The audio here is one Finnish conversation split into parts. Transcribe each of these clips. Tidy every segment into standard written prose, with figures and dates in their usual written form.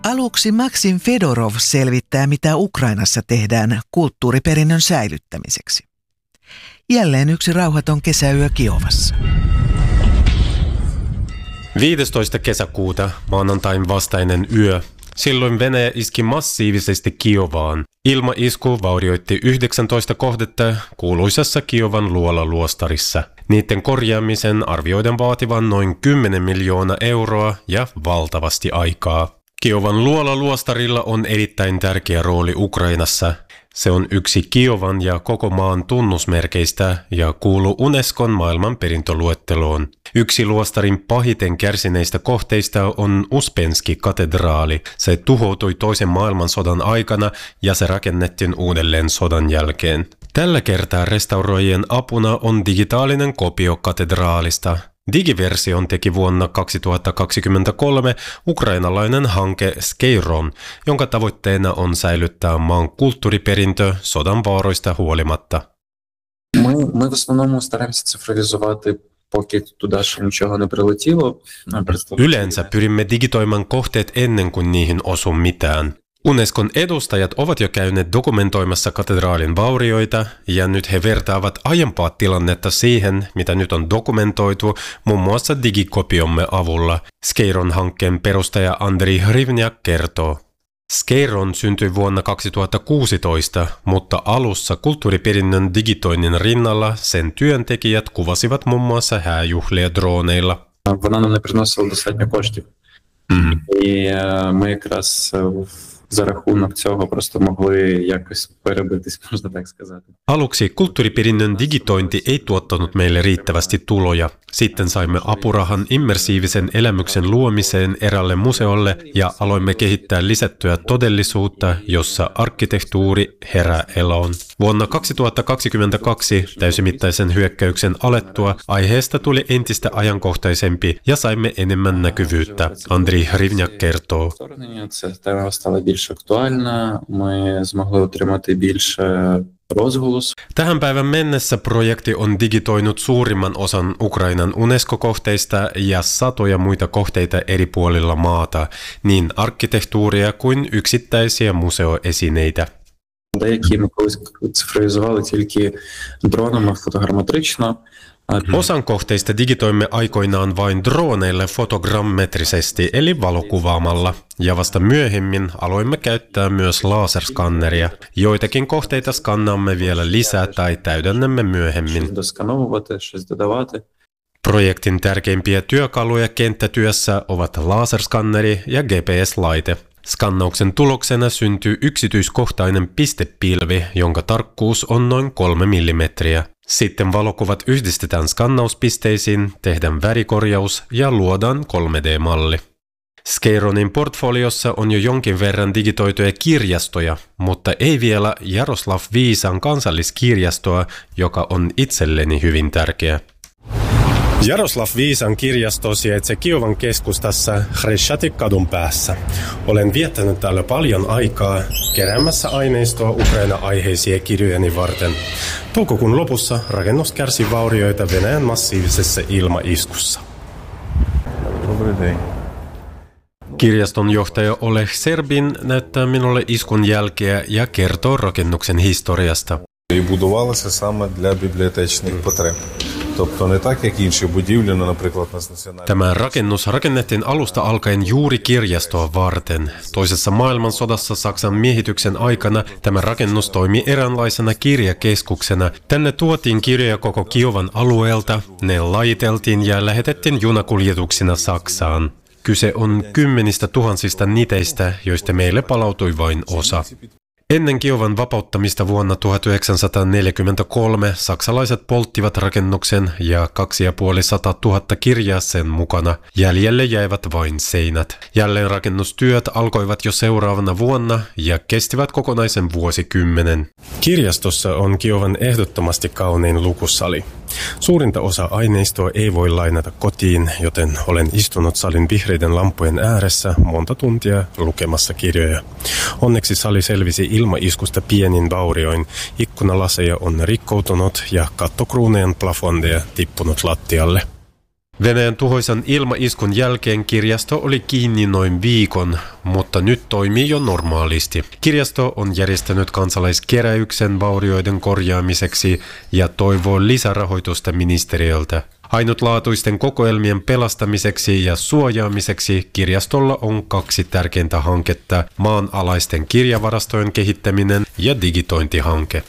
Aluksi Maksim Fedorov selvittää, mitä Ukrainassa tehdään kulttuuriperinnön säilyttämiseksi. Jälleen yksi rauhaton kesäyö Kiovassa. 15. kesäkuuta, maanantain vastainen yö. Silloin Venäjä iski massiivisesti Kiovaan. Ilmaisku vaurioitti 19 kohdetta kuuluisassa Kiovan luola-luostarissa. Niiden korjaamisen arvioidaan vaativan noin 10 miljoonaa euroa ja valtavasti aikaa. Kiovan luola-luostarilla on erittäin tärkeä rooli Ukrainassa. Se on yksi Kiovan ja koko maan tunnusmerkeistä ja kuuluu Unescon maailmanperintöluetteloon. Yksi luostarin pahiten kärsineistä kohteista on Uspenski-katedraali. Se tuhoutui toisen maailmansodan aikana ja se rakennettiin uudelleen sodan jälkeen. Tällä kertaa restauroijien apuna on digitaalinen kopio katedraalista. Digiversion teki vuonna 2023 ukrainalainen hanke Skeiron, jonka tavoitteena on säilyttää maan kulttuuriperintö sodan vaaroista huolimatta. Ми в основному стараємося цифровізувати, поки туди ще нічого не прилетіло. Yleensä pyrimme digitoimaan kohteet ennen kuin niihin osuu mitään. Unescon edustajat ovat jo käyneet dokumentoimassa katedraalin vaurioita ja nyt he vertaavat aiempaa tilannetta siihen, mitä nyt on dokumentoitu muun muassa digikopiomme avulla. Skeiron hankkeen perustaja Andriy Hrivnyak kertoo. Skeiron syntyi vuonna 2016, mutta alussa kulttuuriperinnön digitoinnin rinnalla sen työntekijät kuvasivat muun muassa hääjuhlia droneilla. Вона нам не приносила достатньо коштів. І ми якраз за рахунок цього просто могли якось перебитись, можна так сказати. Aluksi kulttuuriperinnön digitointi ei tuottanut meille riittävästi tuloja. Sitten saimme apurahan immersiivisen elämyksen luomiseen erälle museolle ja aloimme kehittää lisättyä todellisuutta, jossa arkkitehtuuri herää eloon. Vuonna 2022 täysimittaisen hyökkäyksen alettua aiheesta tuli entistä ajankohtaisempi ja saimme enemmän näkyvyyttä, Andriy Hrivnyak kertoo. Tähän päivän mennessä projekti on digitoinut suurimman osan Ukrainan UNESCO-kohteista ja satoja muita kohteita eri puolilla maata, niin arkkitehtuuria kuin yksittäisiä museoesineitä. Деякі ми колись цифровізували тільки дронами фотограметрично. Osan kohteista digitoimme aikoinaan vain droneille fotogrammetrisesti eli valokuvaamalla, ja vasta myöhemmin aloimme käyttää myös laserskanneria. Joitakin kohteita skannaamme vielä lisää tai täydennämme myöhemmin. Projektin tärkeimpiä työkaluja kenttätyössä ovat laserskanneri ja GPS-laite. Skannauksen tuloksena syntyy yksityiskohtainen pistepilvi, jonka tarkkuus on noin 3 millimetriä. Sitten valokuvat yhdistetään skannauspisteisiin, tehdään värikorjaus ja luodaan 3D-malli. Skeironin portfoliossa on jo jonkin verran digitoituja kirjastoja, mutta ei vielä Jaroslav Viisan kansalliskirjastoa, joka on itselleni hyvin tärkeä. Jaroslav Viisan kirjasto sijaitsee Kiovan keskustassa Hreshchatyk-kadun päässä. Olen viettänyt täällä paljon aikaa keräämässä aineistoa Ukraina-aiheisia kirjojeni varten. Toukokuun lopussa rakennus kärsi vaurioita Venäjän massiivisessa ilmaiskussa. Kirjaston johtaja Oleg Serbin näyttää minulle iskun jälkeä ja kertoo rakennuksen historiasta. І будувалося саме для бібліотечних потреб. Тобто не так, як інші будівлі, наприклад, у нас національна... Tämä rakennus rakennettiin alusta alkaen juuri kirjastoa varten. Toisessa maailmansodassa Saksan miehityksen aikana tämä rakennus toimi eräänlaisena kirjakeskuksena. Tänne tuotiin kirjoja koko Kiovan alueelta, ne lajiteltiin ja lähetettiin junakuljetuksina Saksaan. Kyse on 10 000 niteistä, joista meille palautui vain osa. Ennen Kiovan vapauttamista vuonna 1943 saksalaiset polttivat rakennuksen ja 250 000 kirjaa sen mukana. Jäljelle jäivät vain seinät. Jälleenrakennustyöt alkoivat jo seuraavana vuonna ja kestivät kokonaisen vuosikymmenen. Kirjastossa on Kiovan ehdottomasti kaunein lukusali. Suurinta osa aineistoa ei voi lainata kotiin, joten olen istunut salin vihreiden lampujen ääressä monta tuntia lukemassa kirjoja. Onneksi sali selvisi ilmaiskusta pienin vaurioin, ikkunalaseja on rikkoutunut ja kattokruuneen plafondeja tippunut lattialle. Venäjän tuhoisan ilmaiskun jälkeen kirjasto oli kiinni noin viikon, mutta nyt toimii jo normaalisti. Kirjasto on järjestänyt kansalaiskeräyksen vaurioiden korjaamiseksi ja toivoo lisärahoitusta ministeriöltä. Ainutlaatuisten kokoelmien pelastamiseksi ja suojaamiseksi kirjastolla on 2 tärkeintä hanketta: maanalaisten kirjavarastojen kehittäminen ja digitointihanke.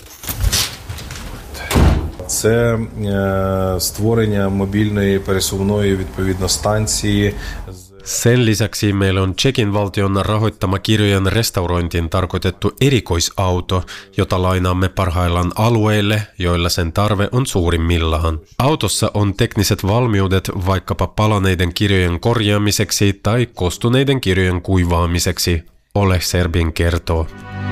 Це створення мобільної пересувної відповідно станції. Sen lisäksi meillä on Tšekin valtion rahoittama kirjojen restaurointiin tarkoitettu erikoisauto, jota lainaamme parhaillaan alueille, joilla sen tarve on suurimmillaan. Autossa on tekniset valmiudet vaikkapa palaneiden kirjojen korjaamiseksi tai kostuneiden kirjojen kuivaamiseksi, Oleg Serbin kertoo.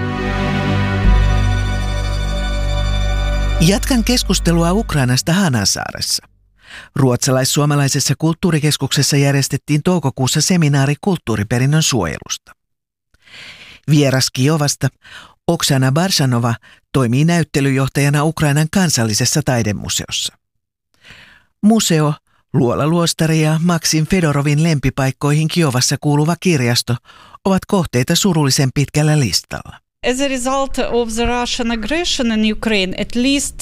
Jatkan keskustelua Ukrainasta Hanasaaressa. Ruotsalais-suomalaisessa kulttuurikeskuksessa järjestettiin toukokuussa seminaari kulttuuriperinnön suojelusta. Vieras Kiovasta, Oksana Barsanova, toimii näyttelyjohtajana Ukrainan kansallisessa taidemuseossa. Museo, Luola-luostari ja Maksim Fedorovin lempipaikkoihin Kiovassa kuuluva kirjasto ovat kohteita surullisen pitkällä listalla. As a result of the Russian aggression in Ukraine, at least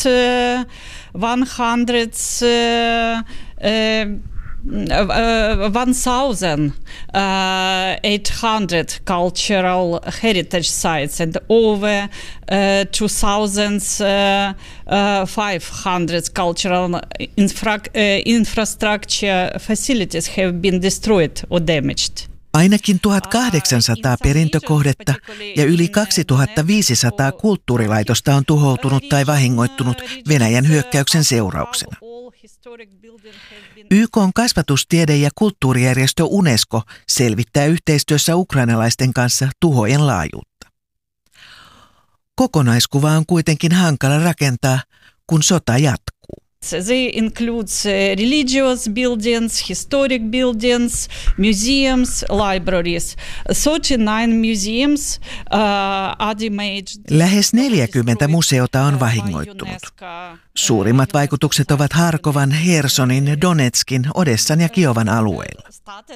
1,800 cultural heritage sites and over 2,500 cultural infrastructure facilities have been destroyed or damaged. Ainakin 1800 perintökohdetta ja yli 2500 kulttuurilaitosta on tuhoutunut tai vahingoittunut Venäjän hyökkäyksen seurauksena. YK:n kasvatustiede- ja kulttuurijärjestö UNESCO selvittää yhteistyössä ukrainalaisten kanssa tuhojen laajuutta. Kokonaiskuva on kuitenkin hankala rakentaa, kun sota jatkuu. They include religious buildings, historic buildings, museums, libraries. 39 museums are damaged. Lähes 40 museota on vahingoittunut. Suurimmat vaikutukset ovat Harkovan, Hersonin, Donetskin, Odessan ja Kiovan alueilla.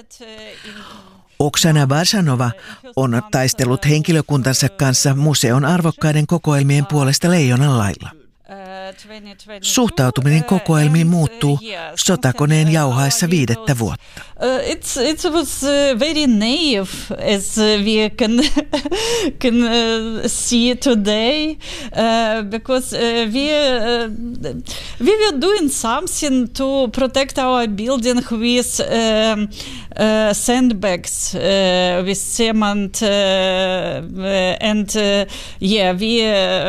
Oksana Barsanova on taistellut henkilökuntansa kanssa museon arvokkaiden kokoelmien puolesta leijonan lailla. Suhtautuminen kokoelmiin muuttuu sotakoneen jauhaessa 5. vuotta. It was very naive, as we can see today, because we were doing something to protect our building with sandbags, with cement, and we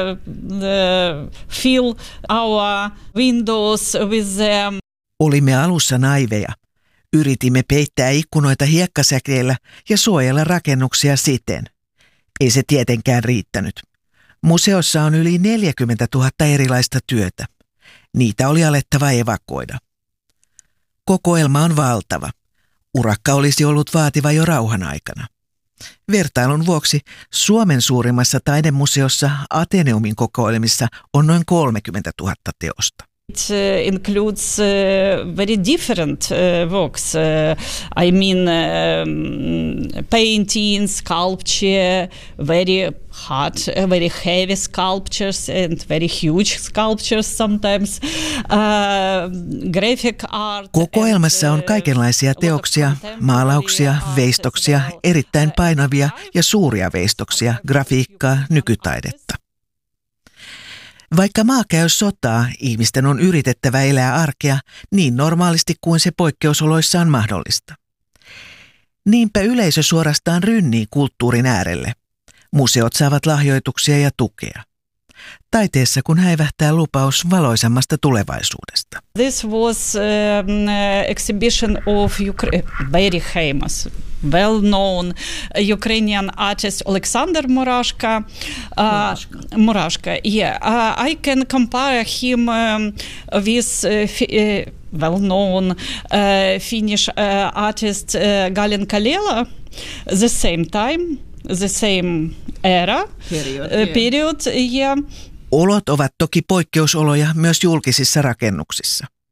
fill our windows with them. Olimme alussa naiveja. Yritimme peittää ikkunoita hiekkasäkeillä ja suojella rakennuksia siten. Ei se tietenkään riittänyt. Museossa on yli 40 000 erilaista työtä. Niitä oli alettava evakuoida. Kokoelma on valtava. Urakka olisi ollut vaativa jo rauhan aikana. Vertailun vuoksi Suomen suurimmassa taidemuseossa Ateneumin kokoelmissa on noin 30 000 teosta. It includes very different works. I mean, painting, sculpture, very hard, very heavy sculptures and very huge sculptures sometimes. Graphic art. Kokoelmassa on kaikenlaisia teoksia, maalauksia, veistoksia, erittäin painavia ja suuria veistoksia, grafiikkaa, nykytaidetta. Vaikka maa käy sotaa, ihmisten on yritettävä elää arkea niin normaalisti kuin se poikkeusoloissa on mahdollista. Niinpä yleisö suorastaan rynnii kulttuurin äärelle. Museot saavat lahjoituksia ja tukea. Taiteessa kun häivähtää lupaus valoisammasta tulevaisuudesta. This was exhibition of very famous, well-known Ukrainian artist Alexander Murashka. Murashka, yeah. I can compare him with well-known Finnish artist Galina Kalela. The same time, the same era, period, yeah. Olot ovat toki poikkeusoloja myös julkisissa rakennuksissa.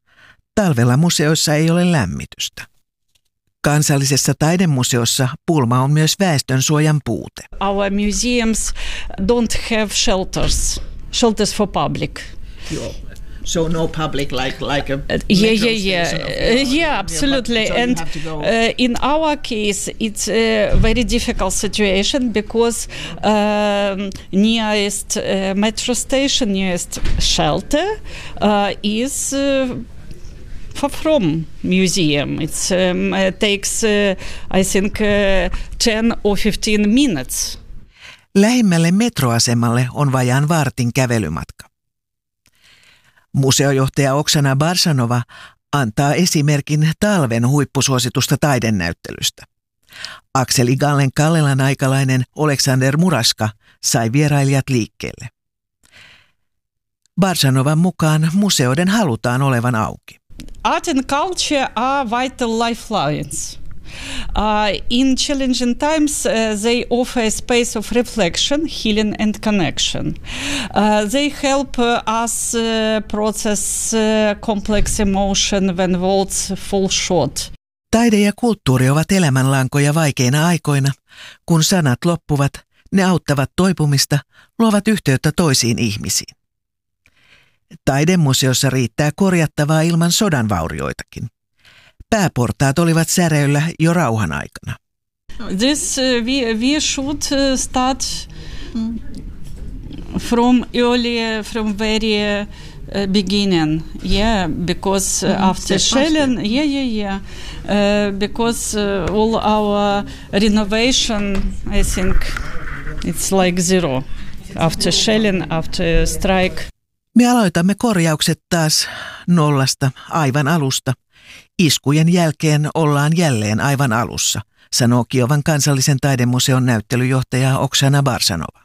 Talvella museoissa ei ole lämmitystä. Kansallisessa taidemuseossa pulma on myös väestönsuojan puute. Our museums don't have shelters for public. So no public like a yeah, absolutely. And in our case, it's a very difficult situation because nearest metro station, nearest shelter is far from museum. It takes, I think, 10 or 15 minutes. Lähimmälle metroasemalle on vajaan vartin kävelymatka. Museojohtaja Oksana Barsanova antaa esimerkin talven huippusuositusta taidennäyttelystä. Akseli Gallen Kallelan aikalainen Aleksander Muraska sai vierailijat liikkeelle. Barsanovan mukaan museoiden halutaan olevan auki. Art and culture are vital lifelines. In challenging times, they offer a space of reflection, healing and connection. They help us process complex emotion when words fall short. Taide ja kulttuuri ovat elämänlankoja vaikeina aikoina. Kun sanat loppuvat, ne auttavat toipumista, luovat yhteyttä toisiin ihmisiin. Taidemuseossa riittää korjattavaa ilman sodan vaurioitakin. Pääportaat olivat säröillä jo rauhan aikana. This we should start from very beginning. Yeah, because after shelling, because all our renovation, I think it's like zero after shelling, after strike. Me aloitamme korjaukset taas nollasta, aivan alusta. Iskujen jälkeen ollaan jälleen aivan alussa, sanoo Kiovan kansallisen taidemuseon näyttelyjohtaja Oksana Barsanova.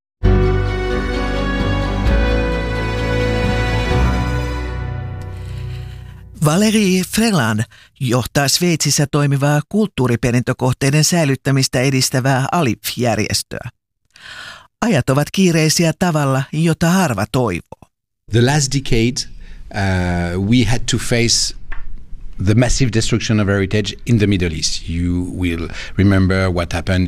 Valérie Freland johtaa Sveitsissä toimivaa kulttuuriperintökohteiden säilyttämistä edistävää ALIF-järjestöä. Ajat ovat kiireisiä tavalla, jota harva toivoo. The last decade we had to face the massive destruction of heritage in the Middle East. You will remember what happened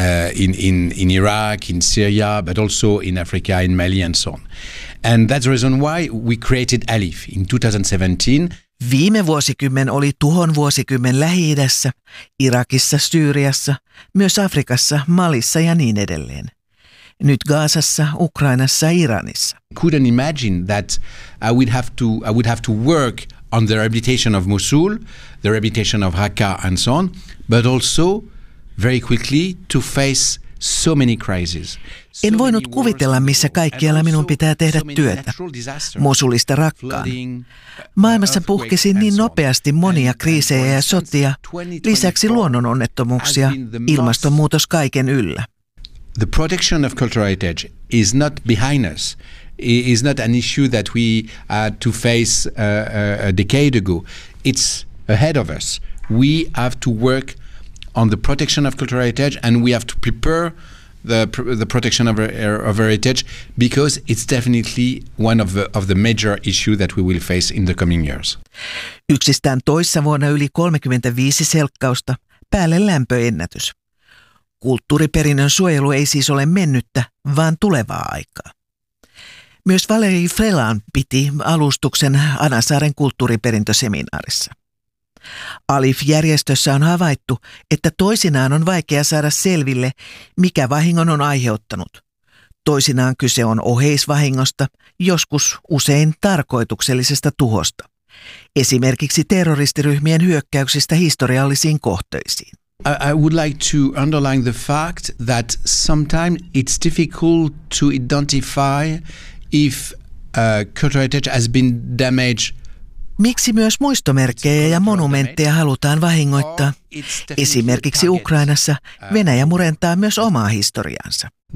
in Iraq, in Syria, but also in Africa, in Mali and so on. And that's the reason why we created ALIF in 2017. Viime vuosikymmen oli tuhon vuosikymmen Lähi-idässä, Irakissa, Syyriassa, myös Afrikassa, Malissa ja niin edelleen. Nyt Gazassa, Ukrainassa ja Iranissa. Couldn't imagine that I would have to work on the rehabilitation of Mosul, the rehabilitation of Raqqa and so on, but also very quickly to face so many crises. En voinut kuvitella, missä kaikkialla minun pitää tehdä työtä. Mosulista Raqqaan. Maailmassa puhkesi niin nopeasti monia kriisejä ja sotia, lisäksi luonnononnettomuuksia, ilmastonmuutos kaiken yllä. The protection of cultural heritage is not behind us. It is not an issue that we had to face a decade ago. It's ahead of us. We have to work on the protection of cultural heritage, and we have to prepare the protection of heritage, because it's definitely one of the major issues that we will face in the coming years. Yksistään toissa vuonna yli 35 selkkausta, päälle lämpöennätys. Kulttuuriperinnön suojelu ei siis ole mennyttä, vaan tulevaa aikaa. Myös Valérie Freland piti alustuksen Anasaaren kulttuuriperintöseminaarissa. ALIF-järjestössä on havaittu, että toisinaan on vaikea saada selville, mikä vahingon on aiheuttanut. Toisinaan kyse on oheisvahingosta, joskus usein tarkoituksellisesta tuhosta. Esimerkiksi terroristiryhmien hyökkäyksistä historiallisiin kohteisiin. I would like to underline the fact that sometimes it's difficult to identify if cultural heritage has been damaged. Miksi myös muistomerkkejä ja monumentteja halutaan vahingoittaa? Esimerkiksi Ukrainassa Venäjä murentaa myös omaa historiaansa.